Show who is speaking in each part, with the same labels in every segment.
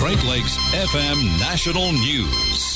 Speaker 1: Great Lakes FM National News.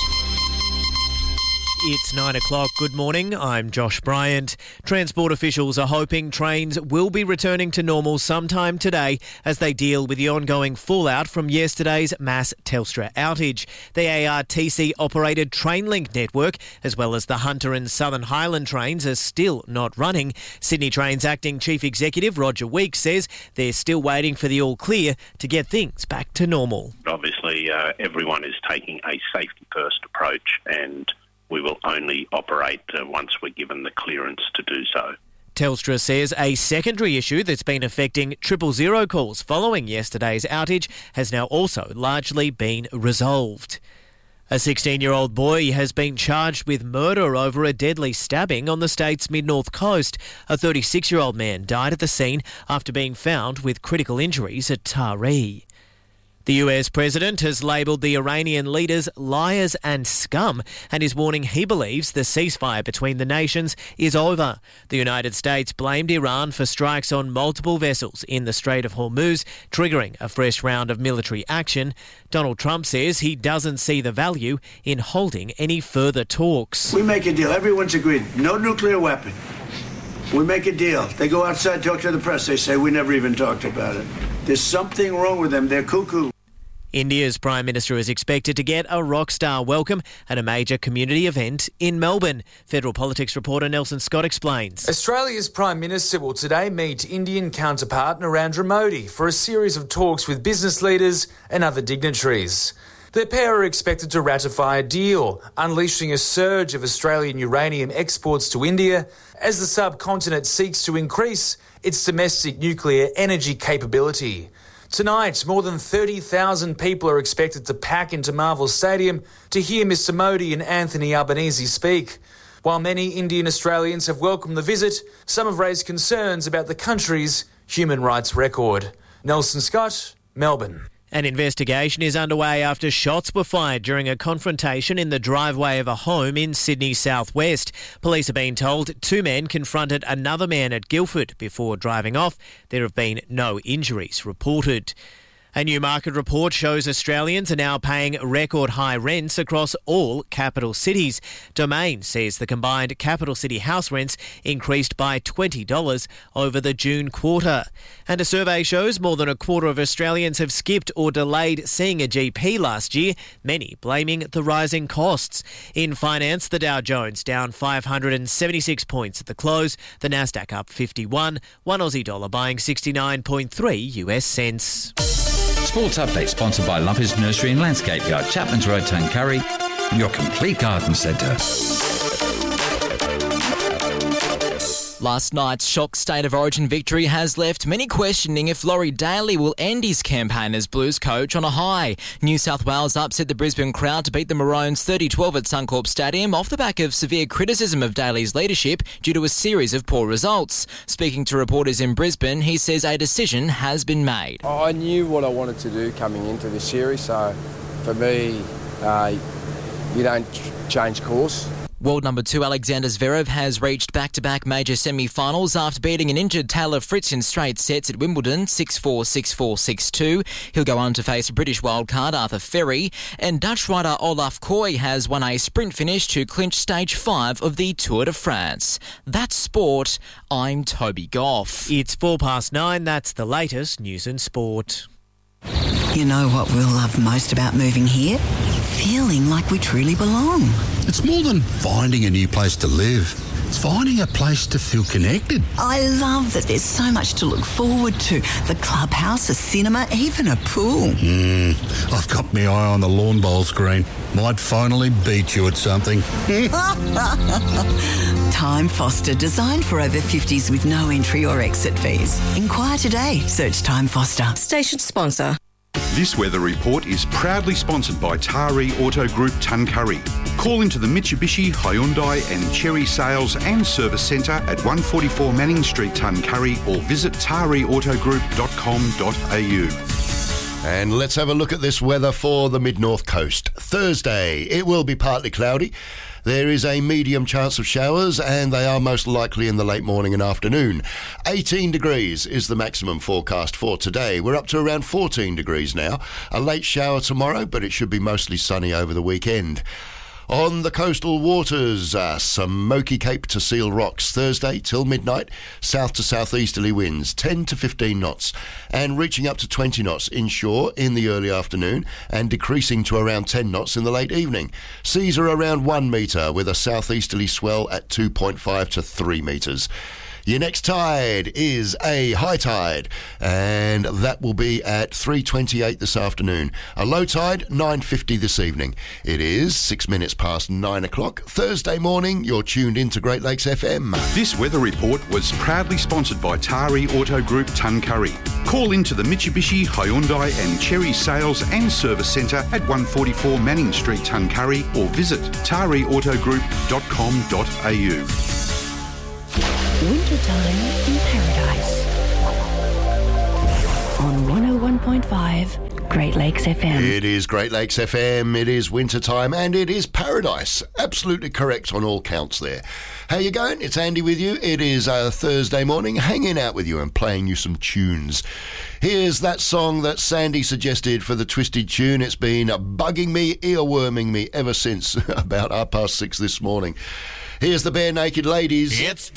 Speaker 2: It's 9 o'clock. Good morning. I'm Josh Bryant. Transport officials are hoping trains will be returning to normal sometime today as they deal with the ongoing fallout from yesterday's mass Telstra outage. The ARTC-operated Trainlink network, as well as the Hunter and Southern Highland trains, are still not running. Sydney Trains Acting Chief Executive Roger Weeks says they're still waiting for the all-clear to get things back to normal.
Speaker 3: Obviously, everyone is taking a safety-first approach, and we will only operate once we're given the clearance to do so.
Speaker 2: Telstra says a secondary issue that's been affecting 000 calls following yesterday's outage has now also largely been resolved. A 16-year-old boy has been charged with murder over a deadly stabbing on the state's mid-north coast. A 36-year-old man died at the scene after being found with critical injuries at Taree. The US president has labelled the Iranian leaders liars and scum and is warning he believes the ceasefire between the nations is over. The United States blamed Iran for strikes on multiple vessels in the Strait of Hormuz, triggering a fresh round of military action. Donald Trump says he doesn't see the value in holding any further talks.
Speaker 4: We make a deal. Everyone's agreed. No nuclear weapon. We make a deal. They go outside, talk to the press. They say, we never even talked about it. There's something wrong with them. They're cuckoo.
Speaker 2: India's Prime Minister is expected to get a rock star welcome at a major community event in Melbourne. Federal Politics reporter Nelson Scott explains.
Speaker 5: Australia's Prime Minister will today meet Indian counterpart Narendra Modi for a series of talks with business leaders and other dignitaries. The pair are expected to ratify a deal, unleashing a surge of Australian uranium exports to India as the subcontinent seeks to increase its domestic nuclear energy capability. Tonight, more than 30,000 people are expected to pack into Marvel Stadium to hear Mr Modi and Anthony Albanese speak. While many Indian Australians have welcomed the visit, some have raised concerns about the country's human rights record. Nelson Scott, Melbourne.
Speaker 2: An investigation is underway after shots were fired during a confrontation in the driveway of a home in Sydney's southwest. Police have been told two men confronted another man at Guildford before driving off. There have been no injuries reported. A new market report shows Australians are now paying record high rents across all capital cities. Domain says the combined capital city house rents increased by $20 over the June quarter. And a survey shows more than a quarter of Australians have skipped or delayed seeing a GP last year, many blaming the rising costs. In finance, the Dow Jones down 576 points at the close, the Nasdaq up 51, one Aussie dollar buying 69.3 US cents.
Speaker 6: Sports Update sponsored by Lumpers Nursery and Landscape Yard, Chapman's Road, Tuncurry, your complete garden centre.
Speaker 7: Last night's shock State of Origin victory has left many questioning if Laurie Daley will end his campaign as Blues coach on a high. New South Wales upset the Brisbane crowd to beat the Maroons 30-12 at Suncorp Stadium off the back of severe criticism of Daley's leadership due to a series of poor results. Speaking to reporters in Brisbane, he says a decision has been made.
Speaker 8: I knew what I wanted to do coming into this series, so for me, you don't change course.
Speaker 7: World number 2 Alexander Zverev has reached back-to-back major semi-finals after beating an injured Taylor Fritz in straight sets at Wimbledon 6-4, 6-4, 6-2. He'll go on to face British wildcard Arthur Ferry. And Dutch rider Olaf Koy has won a sprint finish to clinch stage 5 of the Tour de France. That's sport. I'm Toby Goff.
Speaker 2: It's 9:04. That's the latest news and sport.
Speaker 9: You know what we'll love most about moving here? Feeling like we truly belong.
Speaker 10: It's more than finding a new place to live. It's finding a place to feel connected.
Speaker 9: I love that there's so much to look forward to. The clubhouse, a cinema, even a pool.
Speaker 10: I've got my eye on the lawn bowl screen. Might finally beat you at something.
Speaker 9: Time Foster, designed for over 50s with no entry or exit fees. Inquire today. Search Time Foster. Station sponsor.
Speaker 11: This weather report is proudly sponsored by Taree Auto Group Tuncurry. Call into the Mitsubishi, Hyundai and Chery Sales and Service Centre at 144 Manning Street, Tuncurry, or visit tareeautogroup.com.au.
Speaker 12: And let's have a look at this weather for the mid-north coast. Thursday, it will be partly cloudy. There is a medium chance of showers, and they are most likely in the late morning and afternoon. 18 degrees is the maximum forecast for today. We're up to around 14 degrees now. A late shower tomorrow, but it should be mostly sunny over the weekend. On the coastal waters, Smoky Cape to Seal Rocks, Thursday till midnight, south to southeasterly winds, 10 to 15 knots, and reaching up to 20 knots inshore in the early afternoon, and decreasing to around 10 knots in the late evening. Seas are around 1 metre, with a southeasterly swell at 2.5 to 3 metres. Your next tide is a high tide, and that will be at 3:28 this afternoon. A low tide, 9:50 this evening. It is 6 minutes past 9 o'clock, Thursday morning. You're tuned into Great Lakes FM.
Speaker 11: This weather report was proudly sponsored by Tari Auto Group Tuncurry. Call into the Mitsubishi, Hyundai and Cherry Sales and Service Centre at 144 Manning Street, Tuncurry, or visit tariautogroup.com.au.
Speaker 13: Wintertime in Paradise on 101.5 Great Lakes FM.
Speaker 12: It is Great Lakes FM, it is wintertime, and it is paradise. Absolutely correct on all counts there. How you going? It's Andy with you. It is a Thursday morning, hanging out with you and playing you some tunes. Here's that song that Sandy suggested for the Twisted Tune. It's been bugging me, earworming me ever since about 6:30 this morning. Here's the Bare Naked Ladies.
Speaker 1: It's